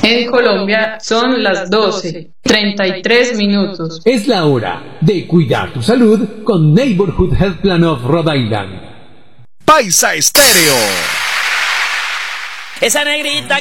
En Colombia son las 12:33. Es la hora de cuidar tu salud con Neighborhood Health Plan of Rhode Island. Paisa Estéreo. Esa negrita